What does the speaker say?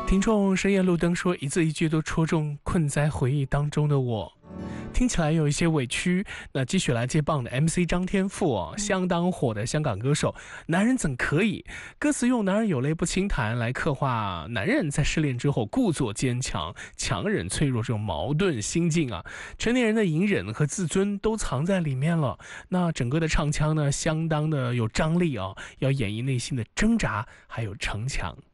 听众深夜路灯说，一字一句都戳中困在回忆当中的我，听起来有一些委屈。那继续来接棒的 MC 张天赋相当火的香港歌手，男人怎可以？歌词用男人有泪不轻弹来刻画男人在失恋之后故作坚强、强忍脆弱这种矛盾心境啊。成年人的隐忍和自尊都藏在里面了。那整个的唱腔呢，相当的有张力啊，要演绎内心的挣扎还有逞强。